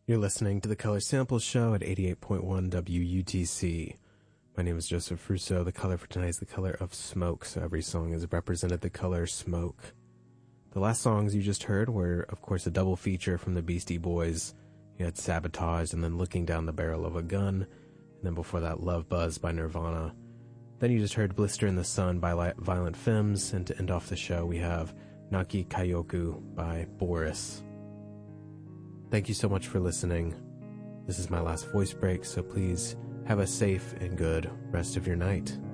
You're listening to the Color Sample Show at 88.1 WUTC. My name is Joseph Russo. The color for tonight is the color of smoke, so every song is represented the color smoke. The last songs you just heard were, of course, a double feature from the Beastie Boys. You had Sabotage and then Looking Down the Barrel of a Gun, and then before that, Love Buzz by Nirvana. Then you just heard Blister in the Sun by Violent Femmes, and to end off the show, we have Naki Kaioku by Boris. Thank you so much for listening. This is my last voice break, so please have a safe and good rest of your night.